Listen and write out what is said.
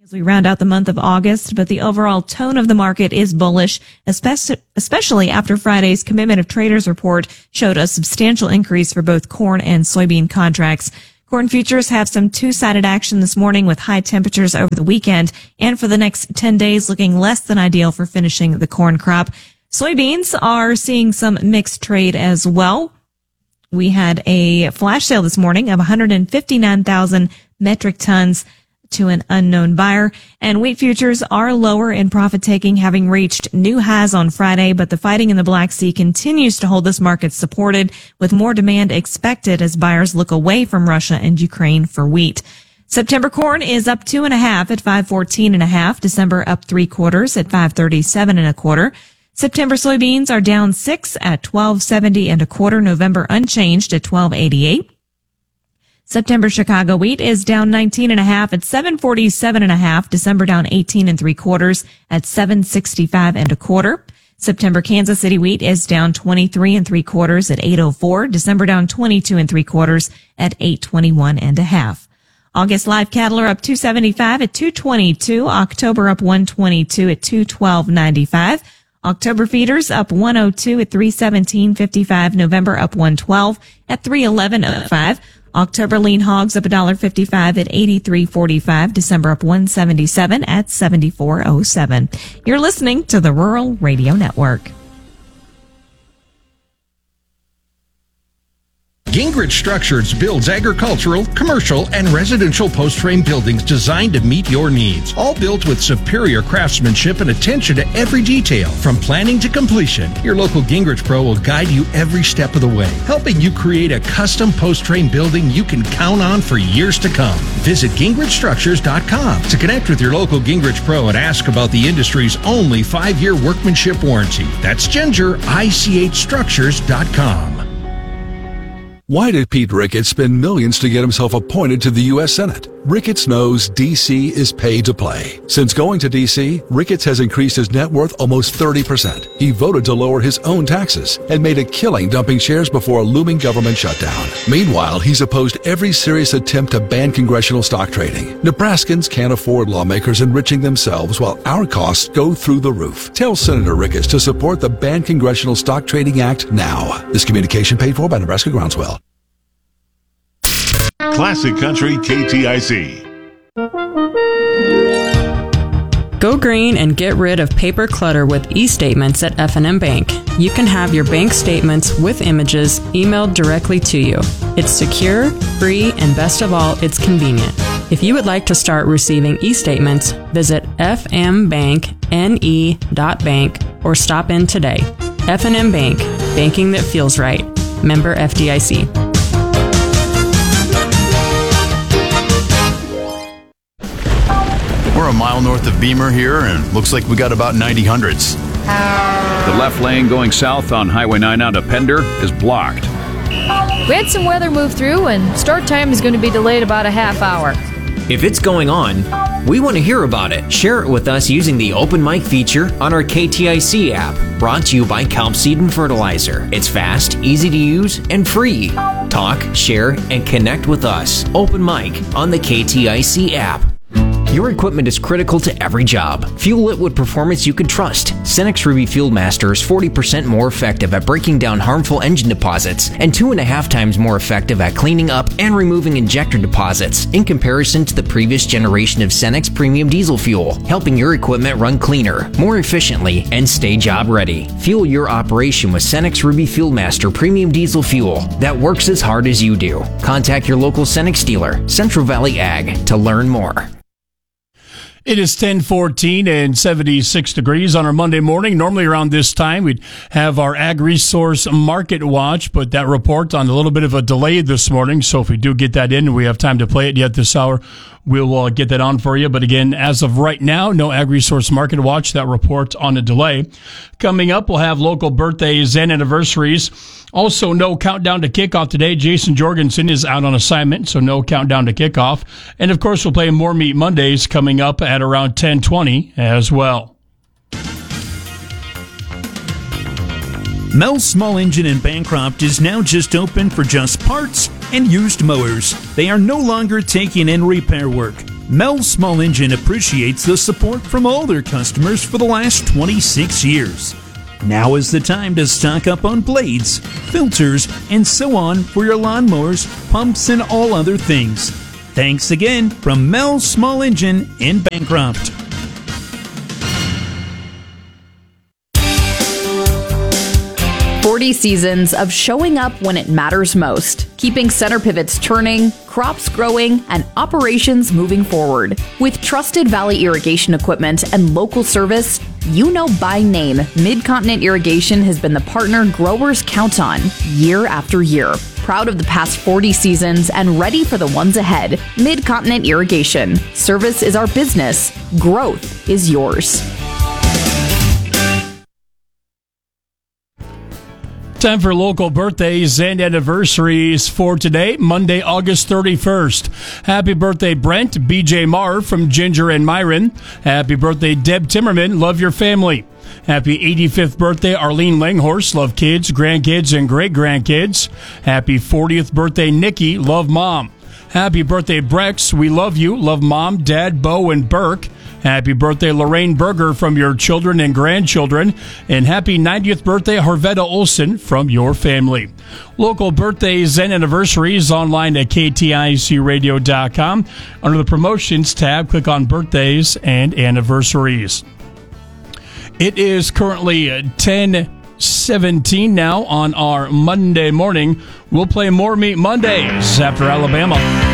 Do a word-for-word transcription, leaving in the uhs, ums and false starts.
As we round out the month of August, but the overall tone of the market is bullish, especially after Friday's Commitment of Traders report showed a substantial increase for both corn and soybean contracts. Corn futures have some two-sided action this morning with high temperatures over the weekend and for the next ten days looking less than ideal for finishing the corn crop. Soybeans are seeing some mixed trade as well. We had a flash sale this morning of one hundred fifty-nine thousand metric tons to an unknown buyer, and wheat futures are lower in profit taking, having reached new highs on Friday, but the fighting in the Black Sea continues to hold this market supported with more demand expected as buyers look away from Russia and Ukraine for wheat. September corn is up two and a half at five fourteen and a half. December up three quarters at five thirty-seven and a quarter. September soybeans are down six at twelve seventy and a quarter. November unchanged at twelve eighty-eight. September Chicago wheat is down nineteen and a half at seven forty-seven and a half. December down eighteen and three quarters at seven sixty-five and a quarter. September Kansas City wheat is down twenty-three and three quarters at eight oh four. December down twenty-two and three quarters at eight twenty-one and a half. August live cattle are up two seventy-five at two twenty-two. October up one twenty-two at two twelve ninety-five. October feeders up one oh two at three seventeen fifty-five. November up one twelve at three eleven oh five. October lean hogs up one dollar fifty-five at eighty-three forty-five. December up one seventy-seven at seventy-four oh seven. You're listening to the Rural Radio Network. Gingrich Structures builds agricultural, commercial, and residential post-frame buildings designed to meet your needs. All built with superior craftsmanship and attention to every detail. From planning to completion, your local Gingrich Pro will guide you every step of the way, helping you create a custom post-frame building you can count on for years to come. Visit Gingrich Structures dot com to connect with your local Gingrich Pro and ask about the industry's only five-year workmanship warranty. That's Ginger, I C H Structures dot com. Why did Pete Ricketts spend millions to get himself appointed to the U S Senate? Ricketts knows D C is pay to play. Since going to D C, Ricketts has increased his net worth almost thirty percent. He voted to lower his own taxes and made a killing dumping shares before a looming government shutdown. Meanwhile, he's opposed every serious attempt to ban congressional stock trading. Nebraskans can't afford lawmakers enriching themselves while our costs go through the roof. Tell Senator Ricketts to support the Ban Congressional Stock Trading Act now. This communication paid for by Nebraska Groundswell. Classic Country K T I C. Go green and get rid of paper clutter with e-statements at F and M Bank. You can have your bank statements with images emailed directly to you. It's secure, free, and best of all, it's convenient. If you would like to start receiving e-statements, visit f m bank n e dot bank or stop in today. F and M Bank, banking that feels right. Member F D I C. We're a mile north of Beamer here, and looks like we got about ninety hundreds. The left lane going south on Highway nine out of Pender is blocked. We had some weather move through, and start time is going to be delayed about a half hour. If it's going on, we want to hear about it. Share it with us using the Open Mic feature on our K T I C app, brought to you by Kelp Seed and Fertilizer. It's fast, easy to use, and free. Talk, share, and connect with us. Open Mic on the K T I C app. Your equipment is critical to every job. Fuel it with performance you can trust. Cenex Ruby Fuel Master is forty percent more effective at breaking down harmful engine deposits and two and a half times more effective at cleaning up and removing injector deposits in comparison to the previous generation of Cenex Premium Diesel Fuel, helping your equipment run cleaner, more efficiently, and stay job ready. Fuel your operation with Cenex Ruby Fuel Master Premium Diesel Fuel that works as hard as you do. Contact your local Cenex dealer, Central Valley Ag, to learn more. It is ten fourteen and seventy-six degrees on our Monday morning. Normally around this time, we'd have our Ag Resource Market Watch, but that report on a little bit of a delay this morning. So if we do get that in and we have time to play it yet this hour, we'll uh, get that on for you. But again, as of right now, no Ag Resource Market Watch. That report on a delay. Coming up, we'll have local birthdays and anniversaries. Also, no countdown to kickoff today. Jason Jorgensen is out on assignment, so no countdown to kickoff. And of course, we'll play More Meat Mondays coming up at around ten twenty as well. Mel's Small Engine in Bancroft is now just open for just parts and used mowers. They are no longer taking in repair work. Mel Small Engine appreciates the support from all their customers for the last twenty-six years. Now is the time to stock up on blades, filters, and so on for your lawnmowers, pumps, and all other things. Thanks again from Mel Small Engine in Bancroft. forty seasons of showing up when it matters most, keeping center pivots turning, crops growing, and operations moving forward. With trusted Valley irrigation equipment and local service, you know by name, Mid-Continent Irrigation has been the partner growers count on year after year. Proud of the past forty seasons and ready for the ones ahead. Mid-Continent Irrigation. Service is our business. Growth is yours. Time for local birthdays and anniversaries for today, Monday, August thirty-first. Happy birthday, Brent, B J Marr from Ginger and Myron. Happy birthday, Deb Timmerman. Love your family. Happy eighty-fifth birthday, Arlene Langhorst. Love kids, grandkids, and great-grandkids. Happy fortieth birthday, Nikki. Love mom. Happy birthday, Brex. We love you. Love mom, dad, Bo, and Burke. Happy birthday, Lorraine Berger, from your children and grandchildren. And happy ninetieth birthday, Harvetta Olson, from your family. Local birthdays and anniversaries online at K T I C radio dot com. Under the promotions tab, click on birthdays and anniversaries. It is currently ten seventeen now on our Monday morning. We'll play more Meat Mondays after Alabama.